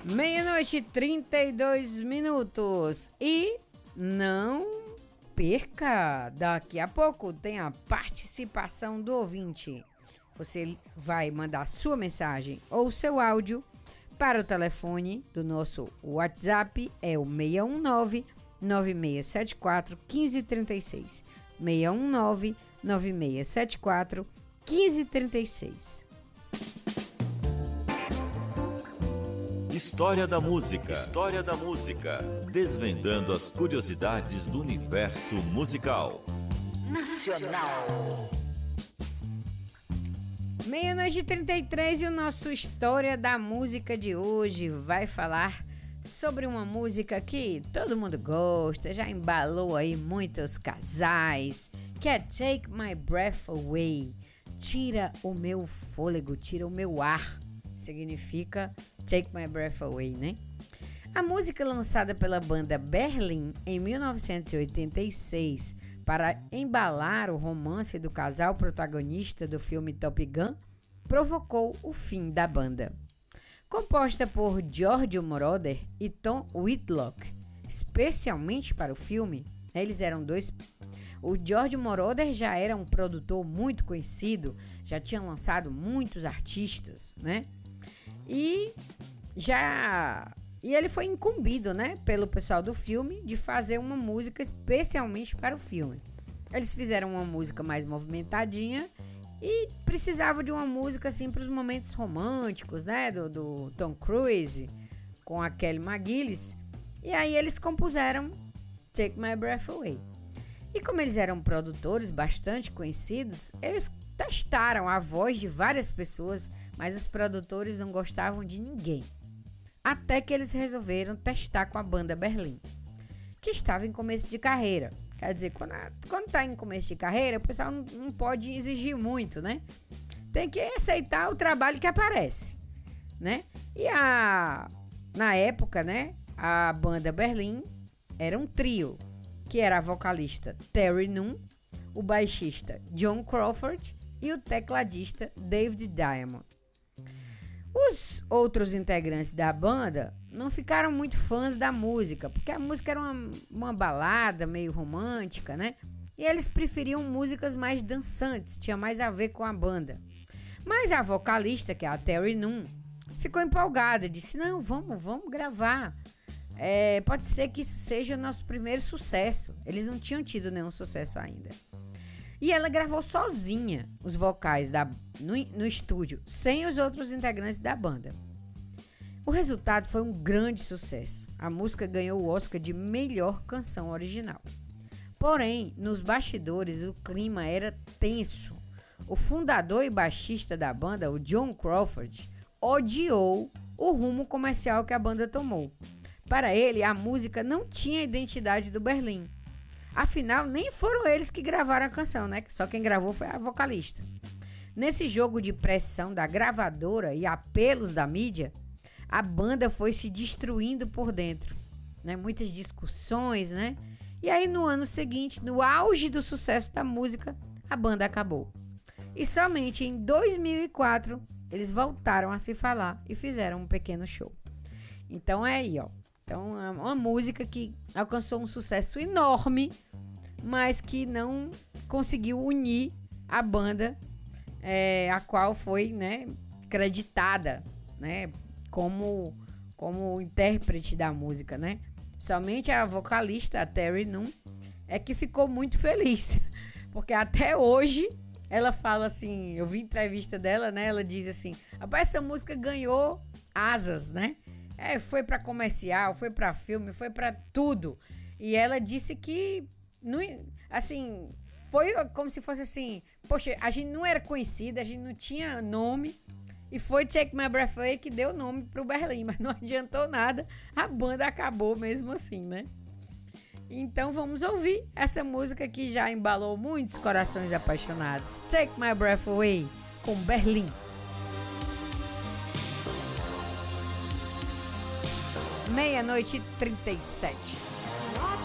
Meia-noite e 32 minutos. E não perca, daqui a pouco tem a participação do ouvinte. Você vai mandar sua mensagem ou seu áudio para o telefone do nosso WhatsApp, é o 619-9674-1536. 619-9674-1536. História da música. História da música. Desvendando as curiosidades do universo musical. Nacional. Meia-noite e 33 e o nosso História da Música de hoje vai falar sobre uma música que todo mundo gosta, já embalou aí muitos casais, que é Take My Breath Away. Tira o meu fôlego, tira o meu ar. Significa Take My Breath Away, né? A música lançada pela banda Berlim em 1986 para embalar o romance do casal protagonista do filme Top Gun provocou o fim da banda. Composta por Giorgio Moroder e Tom Whitlock, especialmente para o filme, eles eram dois. O Giorgio Moroder já era um produtor muito conhecido, já tinha lançado muitos artistas, né? E ele foi incumbido, né, pelo pessoal do filme de fazer uma música especialmente para o filme. Eles fizeram uma música mais movimentadinha e precisavam de uma música assim para os momentos românticos, né, do Tom Cruise com a Kelly McGillis. E aí eles compuseram Take My Breath Away. E como eles eram produtores bastante conhecidos, eles testaram a voz de várias pessoas, mas os produtores não gostavam de ninguém. Até que eles resolveram testar com a banda Berlim, que estava em começo de carreira. Quer dizer, quando está em começo de carreira, o pessoal não pode exigir muito, né? Tem que aceitar o trabalho que aparece, né? E na época, né, a banda Berlim era um trio, que era a vocalista Terry Nunn, o baixista John Crawford e o tecladista David Diamond. Os outros integrantes da banda não ficaram muito fãs da música, porque a música era uma balada meio romântica, né? E eles preferiam músicas mais dançantes, tinha mais a ver com a banda. Mas a vocalista, que é a Terry Nunn, ficou empolgada, disse, não, vamos gravar. Pode ser que isso seja o nosso primeiro sucesso. Eles não tinham tido nenhum sucesso ainda. E ela gravou sozinha os vocais no estúdio, sem os outros integrantes da banda. O resultado foi um grande sucesso. A música ganhou o Oscar de melhor canção original. Porém, nos bastidores, o clima era tenso. O fundador e baixista da banda, o John Crawford, odiou o rumo comercial que a banda tomou. Para ele, a música não tinha a identidade do Berlim. Afinal, nem foram eles que gravaram a canção, né? Só quem gravou foi a vocalista. Nesse jogo de pressão da gravadora e apelos da mídia, a banda foi se destruindo por dentro, né? Muitas discussões, né? E aí no ano seguinte, no auge do sucesso da música, a banda acabou. E somente em 2004, eles voltaram a se falar e fizeram um pequeno show. Então é aí, ó. Então, é uma música que alcançou um sucesso enorme, mas que não conseguiu unir a banda, a qual foi, né, creditada, né, como intérprete da música, né? Somente a vocalista, a Terry Nunn, é que ficou muito feliz, porque até hoje ela fala assim, eu vi entrevista dela, né? Ela diz assim, rapaz, essa música ganhou asas, né? Foi pra comercial, foi pra filme, foi pra tudo. E ela disse que, assim, foi como se fosse assim, poxa, a gente não era conhecida, a gente não tinha nome, e foi Take My Breath Away que deu nome pro Berlim, mas não adiantou nada, a banda acabou mesmo assim, né? Então vamos ouvir essa música que já embalou muitos corações apaixonados. Take My Breath Away, com Berlim. Meia-noite e 37.